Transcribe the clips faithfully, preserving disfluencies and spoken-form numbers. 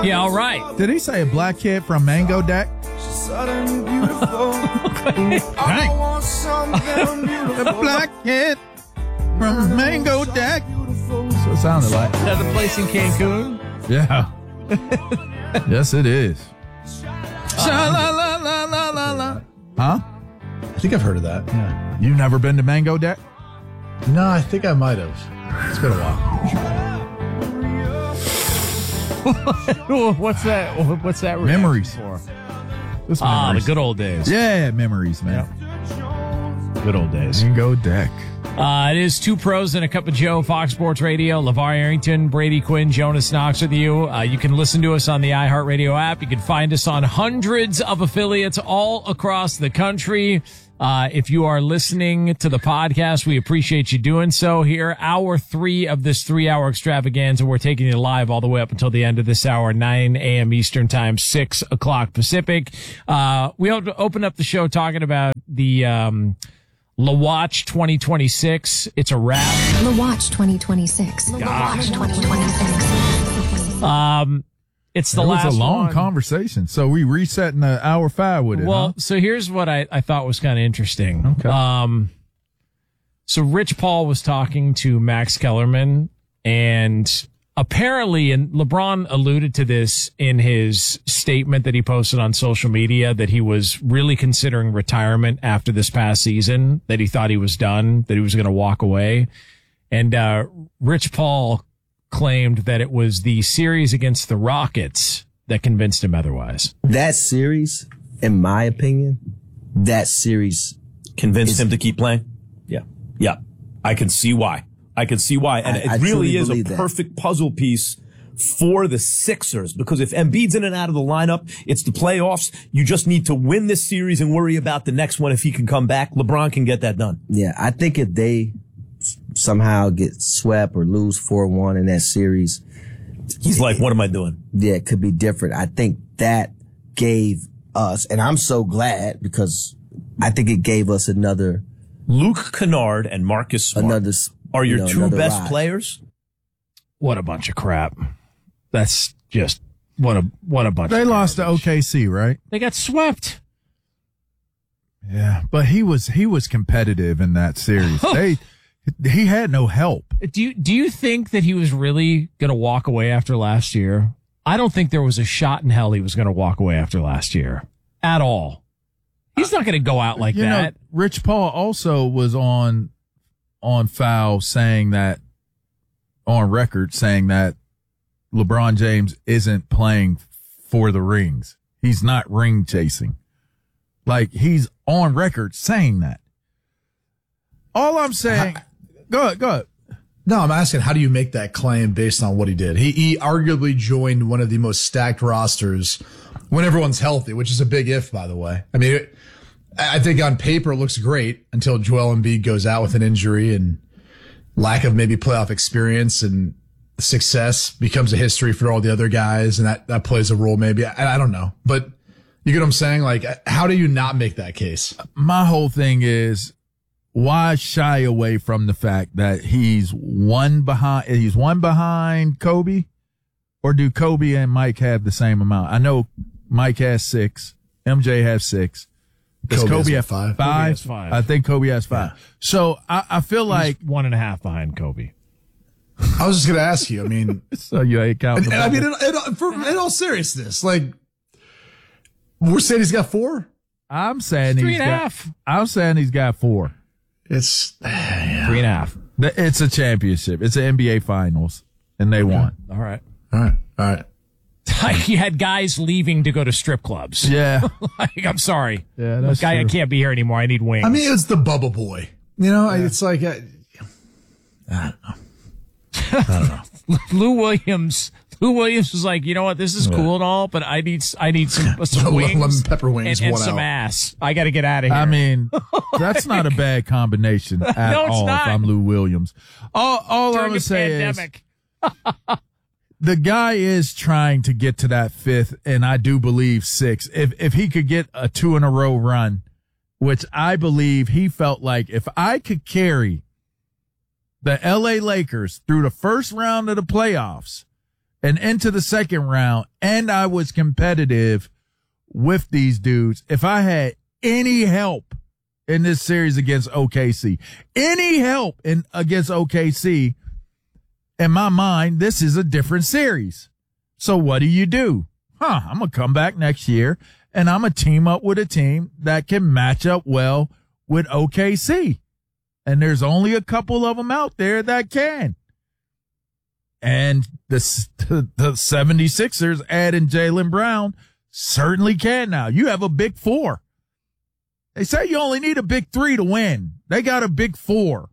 Yeah, all right. Did he say a black kid from Mango Deck? A black kid from Mango Deck. That's what it sounded like. Is that the place in Cancun? Yeah. Yes, it is. Sha-la-la-la-la-la-la. Huh? I think I've heard of that. Yeah. You never been to Mango Deck? No, I think I might have. It's been a while. What's that? What's that? Memories. For? Just Ah, memories. the good old days. Yeah, memories, man. Yep. Good old days. Mango Deck. Uh, it is Two Pros and a Cup of Joe, Fox Sports Radio. LeVar Arrington, Brady Quinn, Jonas Knox with you. Uh, you can listen to us on the iHeartRadio app. You can find us on hundreds of affiliates all across the country. Uh, if you are listening to the podcast, we appreciate you doing so here. Hour three of this three-hour extravaganza. We're taking you live all the way up until the end of this hour, nine a.m. Eastern Time, six o'clock Pacific. Uh, we open up the show talking about the um, La Watch twenty twenty-six. It's a wrap. La Watch twenty twenty-six. La Watch twenty twenty-six. Um... It's the it last was a long one. conversation, so we reset in the hour five with it. Well, huh? so here's what I, I thought was kind of interesting. Okay. Um, so Rich Paul was talking to Max Kellerman, and apparently, and LeBron alluded to this in his statement that he posted on social media, that he was really considering retirement after this past season, that he thought he was done, that he was going to walk away. And uh, Rich Paul claimed that it was the series against the Rockets that convinced him otherwise. That series, in my opinion, that series convinced is, him to keep playing. Yeah. Yeah. I can see why. I can see why. And I, it I really is a that. perfect puzzle piece for the Sixers, because if Embiid's in and out of the lineup, it's the playoffs. You just need to win this series and worry about the next one if he can come back. LeBron can get that done. Yeah. I think if they somehow get swept or lose four one in that series, he's like, what am I doing? Yeah, it could be different. I think that gave us, and I'm so glad, because I think it gave us another Luke Kennard and Marcus Smart another, are your you know, two best ride. players. What a bunch of crap. That's just what a what a bunch They of lost to O K C, right? They got swept. Yeah, but he was he was competitive in that series. they he had no help. Do you do you think that he was really going to walk away after last year? I don't think there was a shot in hell he was going to walk away after last year at all. He's not going to go out like you that. Know, Rich Paul also was on on foul saying that on record saying that LeBron James isn't playing for the rings. He's not ring chasing. Like, he's on record saying that. All I'm saying, how, go ahead, go ahead. No, I'm asking, how do you make that claim based on what he did? He, he arguably joined one of the most stacked rosters when everyone's healthy, which is a big if, by the way. I mean, it, I think on paper it looks great until Joel Embiid goes out with an injury and lack of maybe playoff experience, and success becomes a history for all the other guys, and that, that plays a role maybe. I, I don't know. But you get what I'm saying? Like, how do you not make that case? My whole thing is, why shy away from the fact that he's one behind, he's one behind Kobe, or do Kobe and Mike have the same amount? I know Mike has six, M J has six. Does Kobe, Kobe has have five? five? Kobe has five. I think Kobe has five. Yeah. So I, I feel like He's one and a half behind Kobe. I was just going to ask you. I mean, so you ain't counting. And, I mean, in, in, for, in all seriousness, like, we're saying he's got four. I'm saying it's three he's and a got, half. I'm saying he's got four. It's yeah. three and a half. It's a championship. It's an N B A Finals, and they okay. won. All right. All right. All right. You had guys leaving to go to strip clubs. Yeah. Like, I'm sorry. Yeah, that's Guy, true. I can't be here anymore. I need wings. I mean, it's the Bubba Boy. You know, yeah. It's like, I, I don't know. I don't know. Lou Williams. Lou Williams was like, you know what? This is cool and all, but I need I need some some wings, lemon pepper wings, and, and one some out. ass. I got to get out of here. I mean, that's not a bad combination at no, it's all. not. If I'm Lou Williams, all all During I'm gonna a say pandemic. is the guy is trying to get to that fifth, and I do believe six. If if he could get a two in a row run, which I believe he felt like if I could carry the L A Lakers through the first round of the playoffs and into the second round, and I was competitive with these dudes, if I had any help in this series against O K C, any help in against O K C, in my mind, this is a different series. So what do you do? Huh, I'm going to come back next year, and I'm going to team up with a team that can match up well with O K C. And there's only a couple of them out there that can. And the, the, the seventy-sixers adding Jaylen Brown certainly can now. You have a big four. They say you only need a big three to win. They got a big four.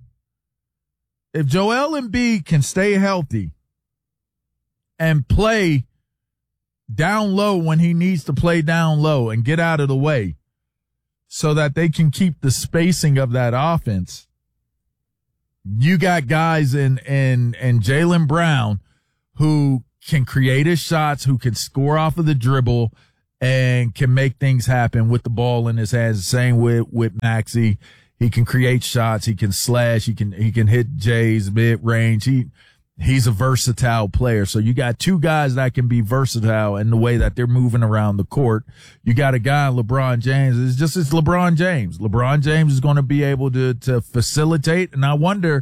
If Joel Embiid can stay healthy and play down low when he needs to play down low and get out of the way so that they can keep the spacing of that offense, you got guys in, in, in Jaylen Brown who can create his shots, who can score off of the dribble and can make things happen with the ball in his hands. Same with, with Maxey. He can create shots. He can slash. He can, he can hit J's mid range. He, he's a versatile player. So you got two guys that can be versatile in the way that they're moving around the court. You got a guy, LeBron James. It's just, it's LeBron James. LeBron James is going to be able to, to facilitate. And I wonder,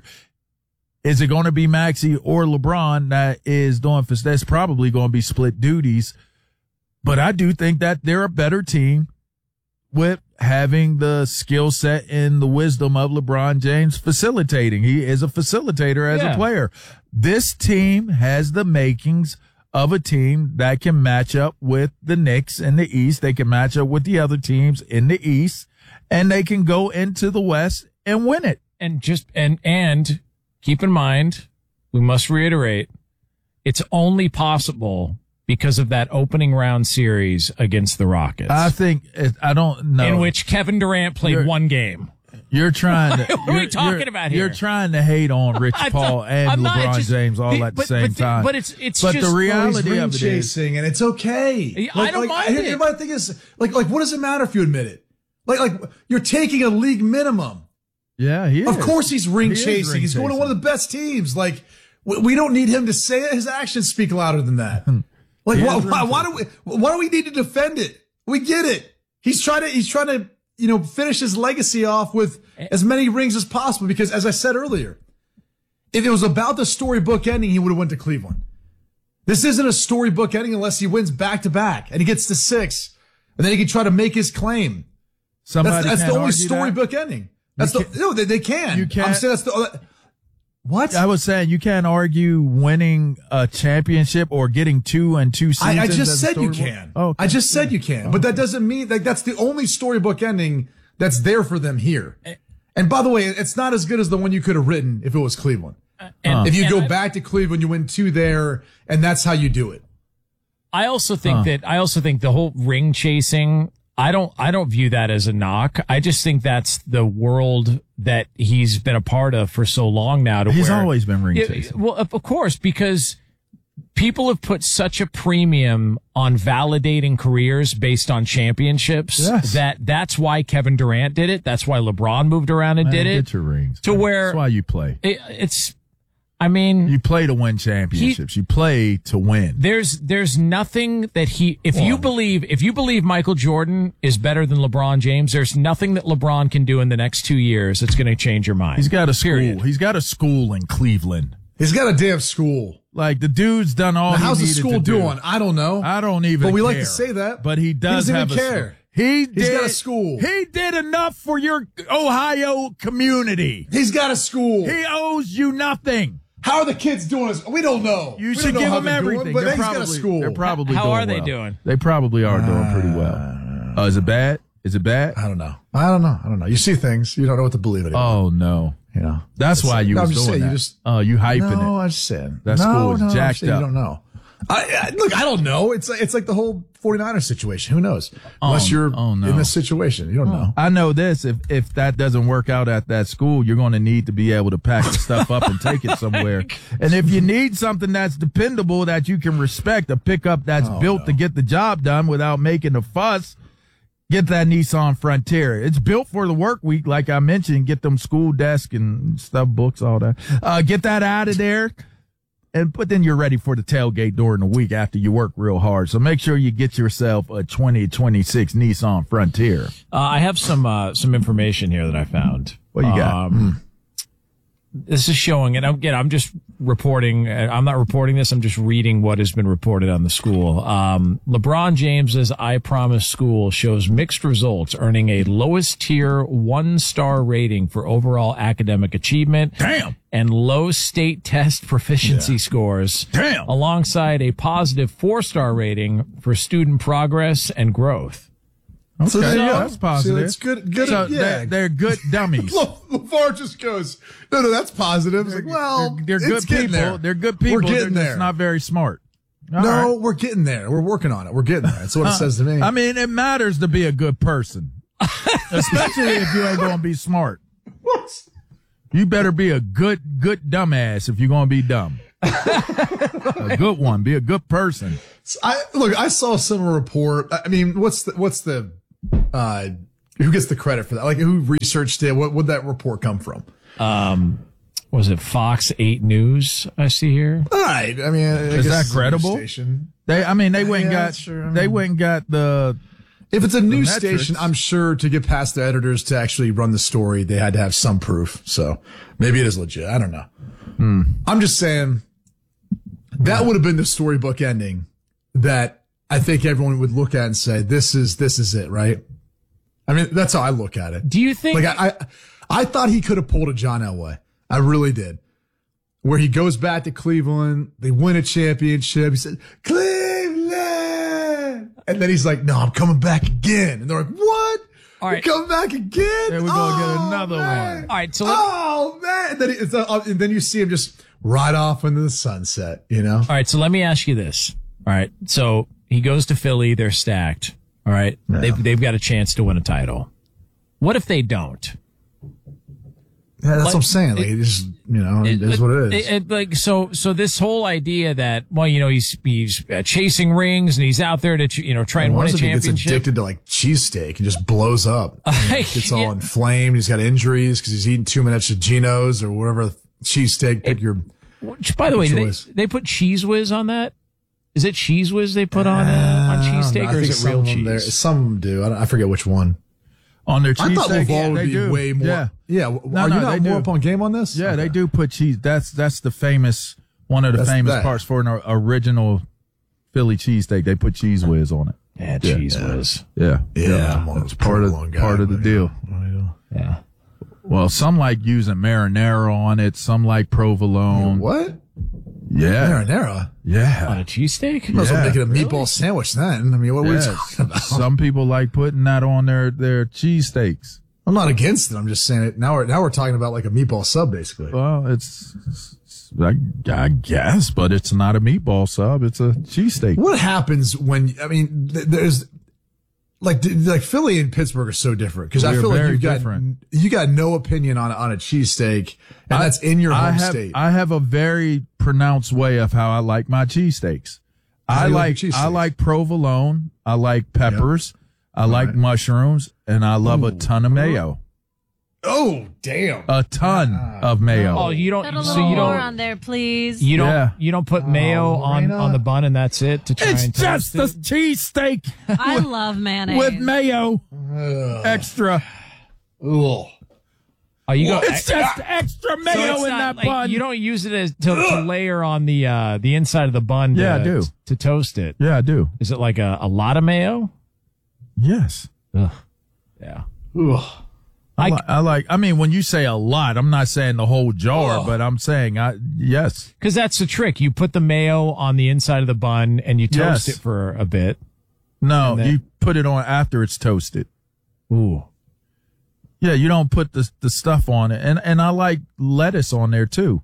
is it going to be Maxey or LeBron that is doing, that's probably going to be split duties. But I do think that they're a better team with having the skill set and the wisdom of LeBron James facilitating. He is a facilitator as yeah. a player. This team has the makings of a team that can match up with the Knicks in the East. They can match up with the other teams in the East, and they can go into the West and win it. And just, and, and keep in mind, we must reiterate, it's only possible because of that opening round series against the Rockets. I think, I don't know. In which Kevin Durant played You're, one game. You're trying to. What are we talking about here? You're trying to hate on Rich Paul and I'm not, LeBron just, James all the, at the but, same but, time. But it's it's but just the reality ring of it chasing, is, and it's okay. I Like, don't like, mind I, it. Everybody think is like like what does it matter if you admit it? Like like you're taking a league minimum. yeah, he is. Of course, he's ring He is chasing. ring He's going to chasing. one of the best teams. Like we, we don't need him to say it. His actions speak louder than that. Like He why, is ring why, why do we why do we need to defend it? We get it. He's trying to he's trying to you know finish his legacy off with as many rings as possible. Because as I said earlier, if it was about the storybook ending, he would have went to Cleveland. This isn't a storybook ending unless he wins back to back and he gets to six, and then he can try to make his claim. Somebody That's, that's can't the only argue that? storybook ending. That's You the no, they, they can. You can't- I'm saying that's the what I was saying you can't argue winning a championship or getting two and two seasons. I, I just as a said you storybook. can. Oh, okay. I just said you can, but that doesn't mean like that's the only storybook ending that's there for them here. And by the way, it's not as good as the one you could have written if it was Cleveland. And, If you and go I, back to Cleveland, you win two there, and that's how you do it. I also think that I also think the whole ring chasing. I don't I don't view that as a knock. I just think that's the world that he's been a part of for so long now. To He's where, always been ring Yeah, chasing. well, of of course, because people have put such a premium on validating careers based on championships Yes. that that's why Kevin Durant did it. That's why LeBron moved around and Man, did it. Get your rings. to man. where- That's why you play. It- it's, I mean, You play to win championships. you play to win. there's there's nothing that he if you believe if you believe Michael Jordan is better than LeBron James, there's nothing that LeBron can do in the next two years that's going to change your mind. He's got a school. Period. He's got a school in Cleveland. He's got a damn school. Like the dude's done all. Now, he how's the needed school to do. doing? I don't know. I don't even. But we like care. to say that. But he does He doesn't have even a care. school. He He's did, got a school. He did enough for your Ohio community. He's got a school. He owes you nothing. How are the kids doing? We don't know. You We should don't know give how them they're everything. Doing, but they're he's probably, got a school. They're probably How doing are they well. doing? They probably are doing pretty well. Oh, is it bad? Is it bad? I don't know. I don't know. I don't know. You see things. You don't know what to believe anymore. Oh no. You know. That's why you No, was I'm just doing saying, that. you just- oh, you hyping No, it. I'm just saying. That no, school is no, I'm jacked saying up. You don't know. I, I, look, I don't know. It's like, it's like the whole 49ers situation. Who knows? Unless you're oh, no. in this situation. You don't know. I know this. If if that doesn't work out at that school, you're going to need to be able to pack the stuff up and take it somewhere. And if you need something that's dependable that you can respect, a pickup that's Oh, built no. to get the job done without making a fuss, get that Nissan Frontier. It's built for the work week, like I mentioned. Get them school desk and stuff, books, all that. Uh, get that out of there. And but then you're ready for the tailgate during the week after you work real hard. So make sure you get yourself a twenty twenty-six Nissan Frontier. Uh, I have some uh, some information here that I found. What you got? Um, Mm. This is showing, and again, I'm just reporting. I'm not reporting this. I'm just reading what has been reported on the school. Um, LeBron James's I Promise school shows mixed results, earning a lowest tier one star rating for overall academic achievement. Damn. And low state test proficiency yeah. scores. Damn. Alongside a positive four star rating for student progress and growth. Okay, so, yeah, that's positive. So it's good. Good. So yeah. they're, they're good dummies. LeVar just goes, no, no, that's positive. It's like, well, they're, they're good people. There. They're good people. We're getting they're there. Just not very smart. All no, right. we're getting there. We're working on it. We're getting there. That's what it says to me. I mean, it matters to be a good person, especially if you ain't gonna be smart. What? You better be a good, good dumbass if you're gonna be dumb. A good one. Be a good person. I look. I saw a similar report. I mean, what's the what's the uh, who gets the credit for that? Like, who researched it? What would that report come from? Um, was it Fox eight News? I see here. All right. I mean, I is that credible? They, I mean, they went and yeah, got. sure. I mean, they went and got the. If it's a the news metrics. station, I'm sure to get past the editors to actually run the story, they had to have some proof. So maybe it is legit. I don't know. Hmm. I'm just saying that would have been the storybook ending that I think everyone would look at and say, "This is this is it," right? I mean, that's how I look at it. Do you think? Like I, I, I thought he could have pulled a John Elway. I really did. Where he goes back to Cleveland, they win a championship. He said, "Cleveland," and then he's like, "No, I'm coming back again." And they're like, "What? All right, You're coming back again? There we go, get Oh, another man. one." All right, so let- oh man, and then, he, it's, uh, and then you see him just ride off into the sunset. You know? All right, so let me ask you this. All right, so he goes to Philly. They're stacked. All right, Yeah. they've they've got a chance to win a title. What if they don't? Yeah, that's Like, what I'm saying. Like, it, just you know, it, is what it is. It, it, like so, so this whole idea that well, you know, he's he's uh, chasing rings and he's out there to ch- you know try and What win a if he gets championship. addicted to like cheesesteak and just blows up? Gets all Yeah. inflamed. He's got injuries because he's eating too much of Geno's or whatever cheesesteak. Pick your. Which, by the way, Good they, choice. they put Cheese Whiz on that. Is it Cheese Whiz they put on uh, on I don't know. cheesesteak I or think is it some real of them there- cheese? Some of them do. I, don't, I forget which one. On their I thought cheesesteak, LeVar yeah, would they be do. way more. Yeah, Yeah. w- No, Are no, you not they more do. up on game on this? yeah, Okay. they do put cheese. That's that's the famous one of the That's famous that. parts for an original Philly cheesesteak. They put cheese whiz on it. Yeah, Cheese Whiz. Yeah, Yeah, I'm on It's a part of provolone guy, part of the but, deal. Yeah. Well, some like using marinara on it. Some like provolone. What? Yeah, Marinara? On yeah. a cheesesteak? Might as well Yeah. make it a meatball sandwich then. I mean, what are we Yeah. talking about? Some people like putting that on their their cheesesteaks. I'm not against it. I'm just saying it. Now we're now we're talking about like a meatball sub, basically. Well, it's, it's I, I guess, but it's not a meatball sub. It's a cheesesteak. What happens when I mean, th- there's like th- like Philly and Pittsburgh are so different because I We're feel like very you've got different. you got no opinion on on a cheesesteak, and that's in your home I have, state. I have a very pronounced way of how I like my cheesesteaks. How I do you like, like your I cheesesteaks? like provolone. I like peppers. I like right. mushrooms, and I love a ton of mayo. oh damn! A ton of mayo. Oh, you Put a don't. little So you more don't. on there, please. You don't. Yeah. You don't put mayo on Lorena. on the bun and that's it to try It's and just toast a it? cheesesteak I love mayonnaise. with mayo extra. Ugh. Oh, you go. It's just extra so mayo it's in not that like- bun. You don't use it as to, to layer on the uh, the inside of the bun. To, Yeah, I do. To toast it. Yeah, I do. Is it like a, a lot of mayo? Yes. Ugh. Yeah. Ugh. I, I- li- I like, I mean, when you say a lot, I'm not saying the whole jar, but I'm saying, I, yes. Because that's the trick. You put the mayo on the inside of the bun and you toast Yes. it for a bit. No, And then- you put it on after it's toasted. Ooh. Yeah, you don't put the the stuff on it. And and I like lettuce on there too.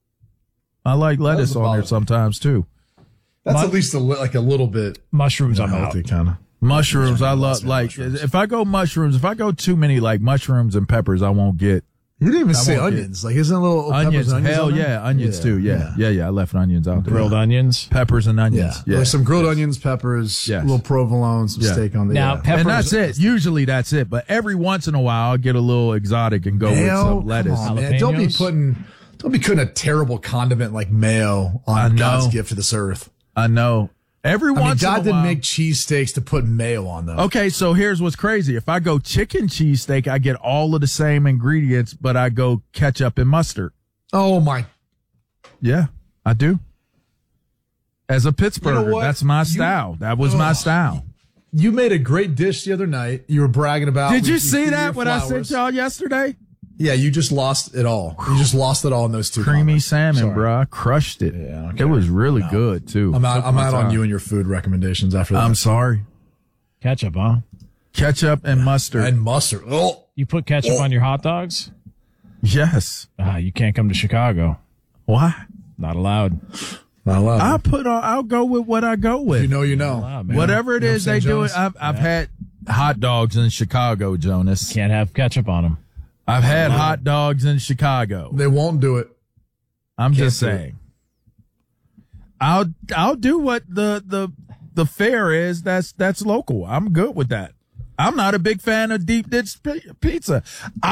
I like lettuce doesn't on there bother me. sometimes too. That's My- at least a li- like a little bit Mushrooms I'm out. unhealthy, kind of. Mushrooms, I love Lots of like mushrooms. if I go mushrooms, if I go too many like mushrooms and peppers, I won't get You didn't even say won't get- onions. Like, isn't it a little onions. peppers and onions Hell on there? yeah, onions too. Yeah. yeah, yeah, I left onions out there. Grilled onions. Peppers and Yeah. onions. Yeah, There's some grilled onions, peppers, Yes. a little provolone, some Yeah. steak on the Now, yeah. peppers. and that's it. Usually that's it. But every once in a while, I'll get a little exotic and go with Mayo? some lettuce. Come on, man. Don't be Jalapenos? putting Don't be putting a terrible condiment like mayo I on know. God's gift to this earth. I know. Every I mean, once God in a didn't while. make cheesesteaks to put mayo on them. Okay, so here's what's crazy. If I go chicken cheesesteak, I get all of the same ingredients, but I go ketchup and mustard. Oh my! Yeah, I do. As a Pittsburgher, You know what? that's my You- style. That was my Ugh. style. You made a great dish the other night. You were bragging about. Did you we- see we- that your what I flowers. sent y'all yesterday? Yeah, you just lost it all. You just lost it all in those two. Creamy comments. salmon, Sorry. bro. I crushed it. Yeah, I don't it care. was really good too. I'm out. Took I'm my out on time. you and your food recommendations after that. I'm sorry. Ketchup, huh? Ketchup and mustard. And mustard. Oh, You put ketchup on your hot dogs? Yes. Ah, you can't come to Chicago. Why? Not allowed. not allowed. I put on. I'll go with what I go with. you know, you know. Allowed, man. Whatever it You know is what I'm they saying, do it. Jonas? I've, I've had hot dogs in Chicago, Jonas. Can't have ketchup on them. I've had hot dogs in Chicago. They won't do it. I'm just do it. saying. I'll I'll do what the the the fare is. That's that's local. I'm good with that. I'm not a big fan of deep dish pi- pizza.